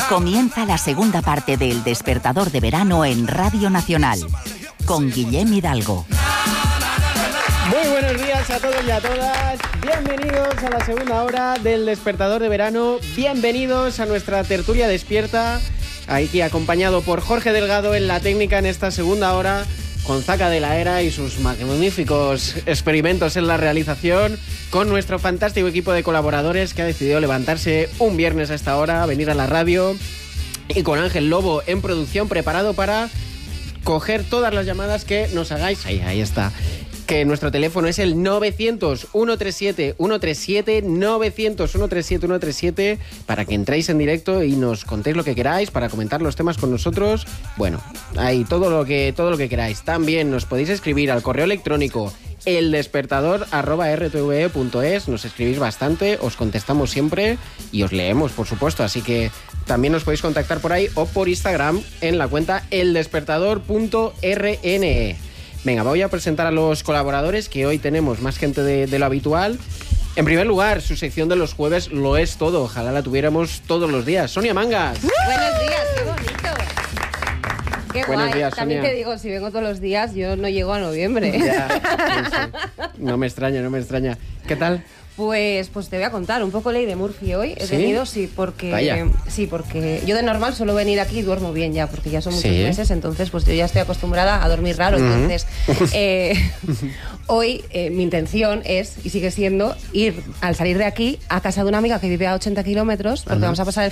Comienza la segunda parte del Despertador de Verano en Radio Nacional, con Guillem Hidalgo. Muy buenos días a todos y a todas. Bienvenidos a la segunda hora del Despertador de Verano. Bienvenidos a nuestra tertulia despierta. Aquí acompañado por Jorge Delgado en la técnica en esta segunda hora, con Zaca de la Era y sus magníficos experimentos en la realización, con nuestro fantástico equipo de colaboradores que ha decidido levantarse un viernes a esta hora, venir a la radio, y con Ángel Lobo en producción, preparado para coger todas las llamadas que nos hagáis. Ahí está. Que nuestro teléfono es el 900-137-137, 900-137-137, para que entréis en directo y nos contéis lo que queráis, para comentar los temas con nosotros. Bueno, ahí todo lo que queráis. También nos podéis escribir al correo electrónico eldespertador@rtve.es. Nos escribís bastante, os contestamos siempre y os leemos, por supuesto. Así que también nos podéis contactar por ahí o por Instagram en la cuenta eldespertador.rne. Venga, voy a presentar a los colaboradores, que hoy tenemos más gente de lo habitual. En primer lugar, su sección de los jueves lo es todo. Ojalá la tuviéramos todos los días. Sonia Mangas. Buenos días, qué bonito. Qué Buenos guay. días, También Sonia. te digo, si vengo todos los días, yo no llego a noviembre. Ya, no me extraña. ¿Qué tal? Pues te voy a contar un poco ley de Murphy hoy. He ¿Sí? venido, porque yo de normal suelo venir aquí y duermo bien ya, porque ya son muchos meses, entonces pues yo ya estoy acostumbrada a dormir raro. Entonces, hoy mi intención es, y sigue siendo, ir al salir de aquí a casa de una amiga que vive a 80 kilómetros, porque vamos a pasar el